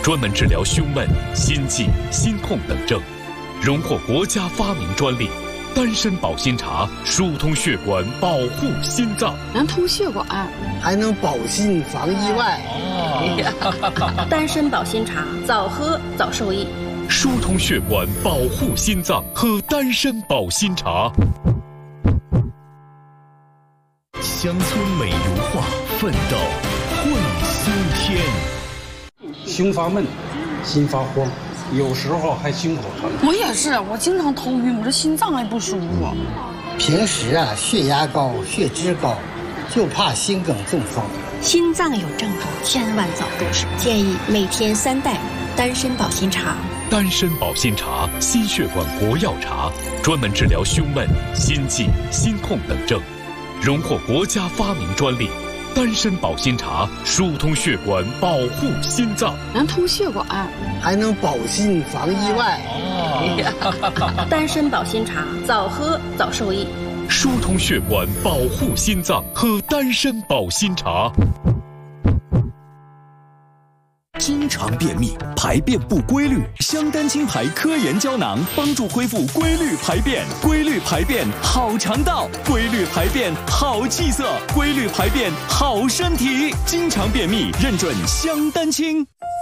专门治疗胸闷、心悸、心痛等症，荣获国家发明专利。丹参保心茶疏通血管，保护心脏， 能通血管， 还能保心防意外。 丹参保心茶，早喝早受益。 疏通血管，保护心脏，喝丹参保心茶。 乡村美如画，奋斗会苏天。 胸发闷，心发慌，有时候还胸口疼。 我也是，我经常头晕，我这心脏还不舒服。 平时血压高、血脂高，就怕心梗中风。 心脏有症状，千万早重视。建议每天3袋丹参保心茶。 丹参保心茶，心血管国药茶，专门治疗胸闷、心悸、心痛等症，荣获国家发明专利。丹参保心茶疏通血管，保护心脏， 能通血管， 还能保心防意外。 丹参保心茶，早喝早受益。 疏通血管，保护心脏，喝丹参保心茶。 经常便秘，排便不规律，香丹清排科研胶囊帮助恢复规律排便。规律排便好肠道，规律排便好气色，规律排便好身体。经常便秘，认准香丹清。